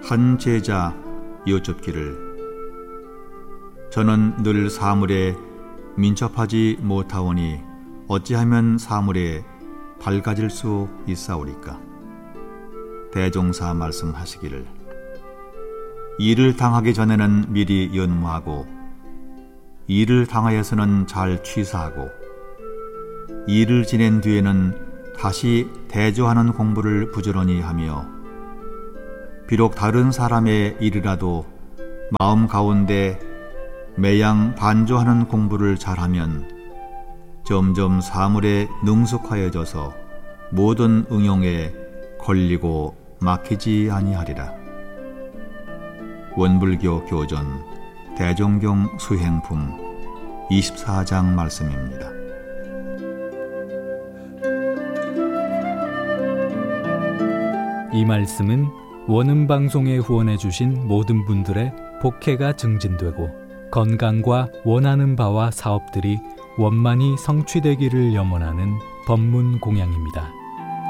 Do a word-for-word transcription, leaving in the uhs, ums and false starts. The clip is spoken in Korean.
한 제자 여쭙기를 저는 늘 사물에 민첩하지 못하오니 어찌하면 사물에 밝아질 수 있사오리까. 대종사 말씀하시기를 일을 당하기 전에는 미리 연무하고 일을 당하여서는 잘 취사하고 일을 지낸 뒤에는 다시 대조하는 공부를 부지런히 하며 비록 다른 사람의 일이라도 마음 가운데 매양 반조하는 공부를 잘하면 점점 사물에 능숙하여져서 모든 응용에 걸리고 막히지 아니하리라. 원불교 교전 대종경 수행품 이십사 장 말씀입니다. 이 말씀은 원음방송에 후원해주신 모든 분들의 복혜가 증진되고 건강과 원하는 바와 사업들이 원만히 성취되기를 염원하는 법문 공양입니다.